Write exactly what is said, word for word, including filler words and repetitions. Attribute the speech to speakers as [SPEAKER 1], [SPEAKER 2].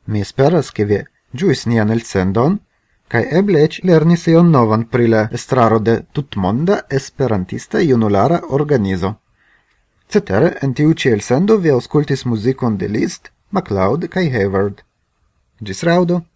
[SPEAKER 1] Mi esperas che vi giuis nian elsendon, kai eble ec lernis ion novan pri la estraro de tutmonda esperantista junulara organizo. Cetere, en tiu ci elsendo vi auscultis musicon de Liszt, MacLeod kai Hayward. Gis raudo!